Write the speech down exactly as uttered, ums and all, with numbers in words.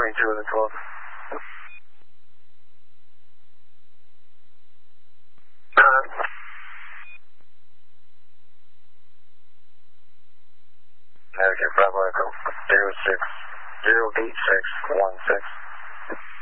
twenty-two of the twelve. Navigate Bravo Echo zero six zero eight six one six.